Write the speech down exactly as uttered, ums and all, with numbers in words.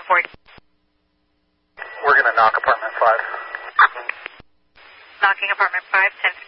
for you. We're going to knock apartment five. Knocking apartment five, ten